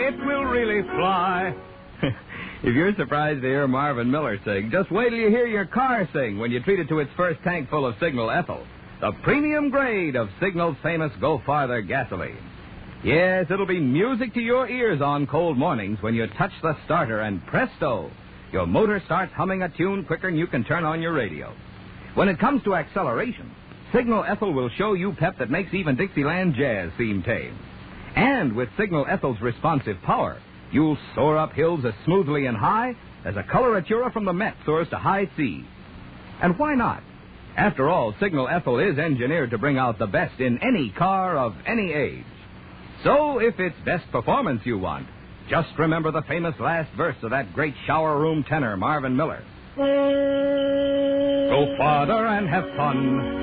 it will really fly. If you're surprised to hear Marvin Miller sing, just wait till you hear your car sing when you treat it to its first tank full of Signal Ethyl, the premium grade of Signal's famous Go Farther gasoline. Yes, it'll be music to your ears on cold mornings when you touch the starter and presto, your motor starts humming a tune quicker than you can turn on your radio. When it comes to acceleration, Signal Ethyl will show you pep that makes even Dixieland jazz seem tame. And with Signal Ethyl's responsive power, you'll soar up hills as smoothly and high as a coloratura from the Met soars to high C. And why not? After all, Signal Ethyl is engineered to bring out the best in any car of any age. So if it's best performance you want, just remember the famous last verse of that great shower room tenor, Marvin Miller. Go farther and have fun.